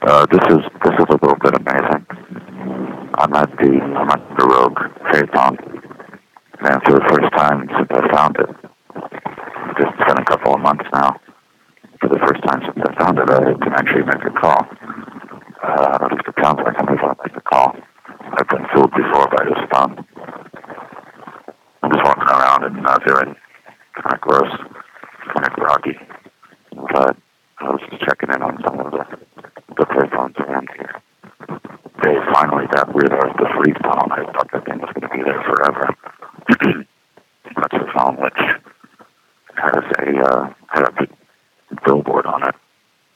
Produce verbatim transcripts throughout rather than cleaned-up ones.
Uh, this is this is a little bit amazing. I'm at the I'm at the Rogue Phaeton, and for the first time since I found it, it's been a couple of months now. For the first time since I found it, I can actually make a call. Uh, at least it sounds like I'm able to make a call. I've been fooled before by this phone. I'm just walking around and uh, feeling kind of gross, kind of groggy. But I was just checking in on some of the the payphones around here. They finally got rid of the free phone. I thought that thing was going to be there forever. That's a phone which has a uh, had a big billboard on it.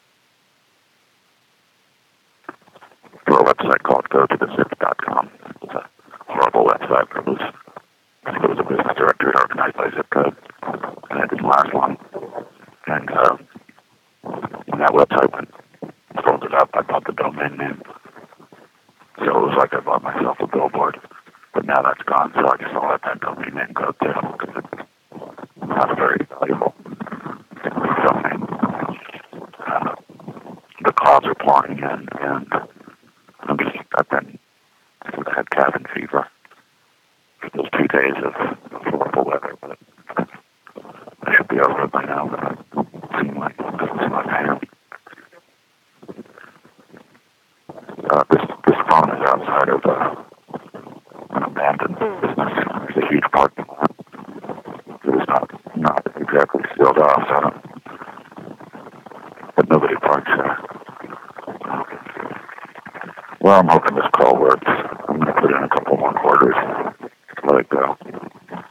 For a website called go to the zip dot com. It's a horrible website. It was, I think it was a business directory organized by zip code, and it didn't last long. And uh, when that website went folded up, I bought the domain name. So it was like I bought myself a billboard. But now that's gone, so I guess I'll let that domain name go too, because it's not a very valuable domain. Uh, the calls are pouring in, and I'm just, I've been, I had cabin fever for those two days of horrible weather, but I should be over it by now, but it seems like it doesn't seem like I am. Uh, this, this phone is outside of uh, an abandoned business. There's a huge parking lot. It's not, not exactly sealed off, so I don't, but nobody parks there. Well, I'm hoping this call works. I'm going to put in a couple more quarters. Let it go.